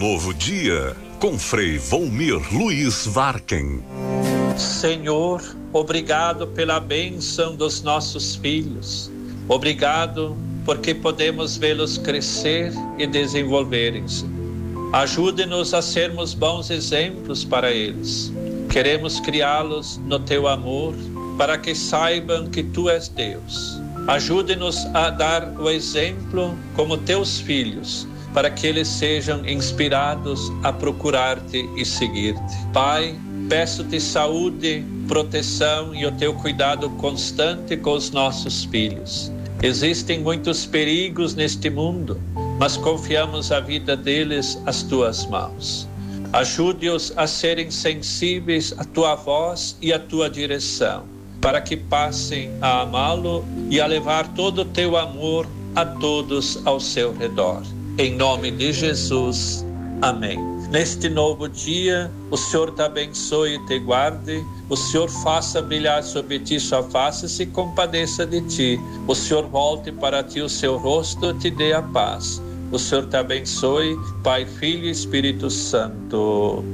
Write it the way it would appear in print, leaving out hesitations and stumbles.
novo dia, com Frei Volmir Luiz Varken. Senhor, obrigado pela bênção dos nossos filhos. Obrigado porque podemos vê-los crescer e desenvolverem-se. Ajude-nos a sermos bons exemplos para eles. Queremos criá-los no teu amor, para que saibam que tu és Deus. Ajude-nos a dar o exemplo como teus filhos, para que eles sejam inspirados a procurar-te e seguir-te. Pai, peço-te saúde, proteção e o teu cuidado constante com os nossos filhos. Existem muitos perigos neste mundo, mas confiamos a vida deles às tuas mãos. Ajude-os a serem sensíveis à tua voz e à tua direção, para que passem a amá-lo e a levar todo o teu amor a todos ao seu redor. Em nome de Jesus, amém. Neste novo dia, o Senhor te abençoe e te guarde, o Senhor faça brilhar sobre ti sua face e se compadeça de ti. O Senhor volte para ti o seu rosto e te dê a paz. O Senhor te abençoe, Pai, Filho e Espírito Santo.